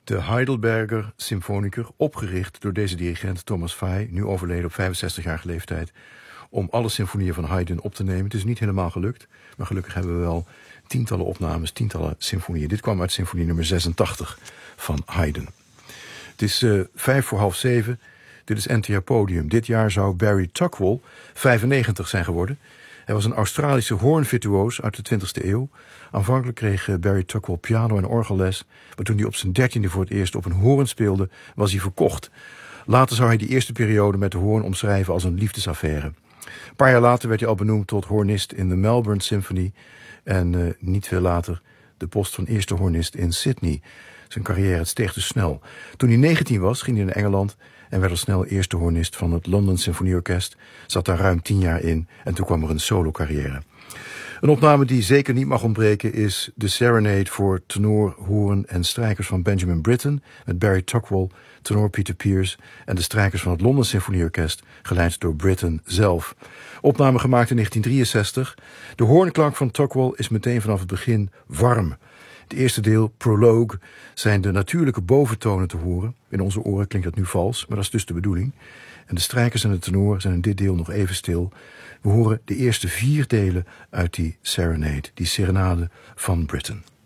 De Heidelberger Symfoniker, opgericht door deze dirigent Thomas Fay, nu overleden op 65-jarige leeftijd, om alle symfonieën van Haydn op te nemen. Het is niet helemaal gelukt, maar gelukkig hebben we wel tientallen opnames, tientallen symfonieën. Dit kwam uit symfonie nummer 86 van Haydn. Het is 6:55. Dit is NTR Podium. Dit jaar zou Barry Tuckwell 95 zijn geworden. Hij was een Australische hoornvirtuoos uit de 20e eeuw. Aanvankelijk kreeg Barry Tuckwell piano- en orgelles, maar toen hij op zijn 13e voor het eerst op een hoorn speelde, was hij verkocht. Later zou hij die eerste periode met de hoorn omschrijven als een liefdesaffaire. Een paar jaar later werd hij al benoemd tot hoornist in de Melbourne Symphony en niet veel later de post van eerste hoornist in Sydney. Zijn carrière steeg dus snel. Toen hij 19 was, ging hij naar Engeland en werd al snel eerste hoornist van het London Symfonieorkest. Zat daar ruim 10 jaar in en toen kwam er een solo-carrière. Een opname die zeker niet mag ontbreken is de Serenade voor tenor, hoorn en strijkers van Benjamin Britten, met Barry Tuckwell, tenor Peter Pears en de strijkers van het London Symfonieorkest, geleid door Britten zelf. Opname gemaakt in 1963. De hoornklank van Tuckwell is meteen vanaf het begin warm. Het eerste deel, Prologue, zijn de natuurlijke boventonen te horen. In onze oren klinkt dat nu vals, maar dat is dus de bedoeling. En de strijkers en de tenor zijn in dit deel nog even stil. We horen de eerste 4 delen uit die Serenade, die serenade van Britten.